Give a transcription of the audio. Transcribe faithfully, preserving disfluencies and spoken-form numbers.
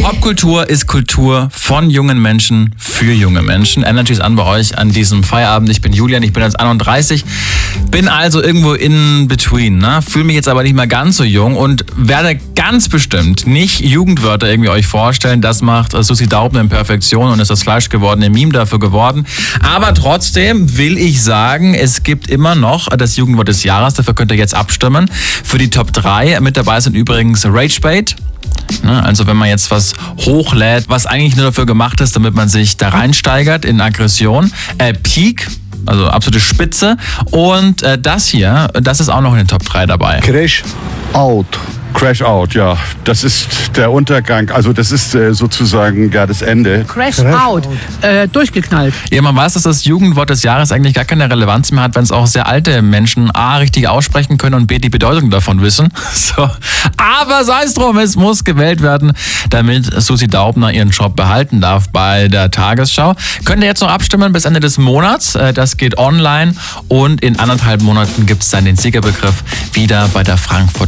Popkultur ist Kultur von jungen Menschen für junge Menschen. Energy ist an bei euch an diesem Feierabend. Ich bin Julian, ich bin jetzt einunddreißig, bin also irgendwo in between, ne? Fühle mich jetzt aber nicht mehr ganz so jung und werde ganz bestimmt nicht Jugendwörter irgendwie euch vorstellen. Das macht Susi Daubner in Perfektion und ist das fleischgewordene Meme dafür geworden. Aber trotzdem will ich sagen, es gibt immer noch das Jugendwort des Jahres. Dafür könnt ihr jetzt abstimmen. Für die Top drei mit dabei sind übrigens Ragebait. Also wenn man jetzt was hochlädt, was eigentlich nur dafür gemacht ist, damit man sich da reinsteigert in Aggression. Äh, Peak, also absolute Spitze. Und äh, das hier, das ist auch noch in den Top drei dabei. Crash Out. Crash Out, ja. Das ist der Untergang. Also das ist äh, sozusagen ja das Ende. Crash, Crash Out. out. Äh, durchgeknallt. Ja, man weiß, dass das Jugendwort des Jahres eigentlich gar keine Relevanz mehr hat, wenn es auch sehr alte Menschen A, richtig aussprechen können und B, die Bedeutung davon wissen. So. Aber sei es drum, es muss gewählt werden, damit Susi Daubner ihren Job behalten darf bei der Tagesschau. Könnt ihr jetzt noch abstimmen bis Ende des Monats. Das geht online und in anderthalb Monaten gibt es dann den Siegerbegriff wieder bei der Frankfurt